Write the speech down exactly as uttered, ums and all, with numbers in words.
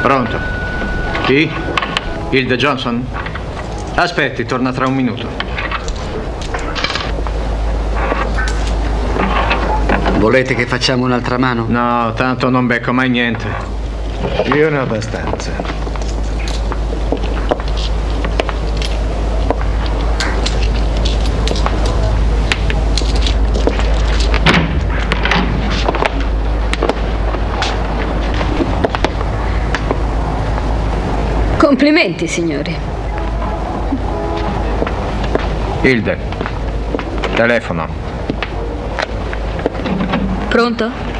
Pronto? Chi? Hilde Johnson? Aspetti, torna tra un minuto. Volete che facciamo un'altra mano? No, tanto non becco mai niente. Io ne ho abbastanza. Complimenti, signori. Hilde, telefono. Pronto?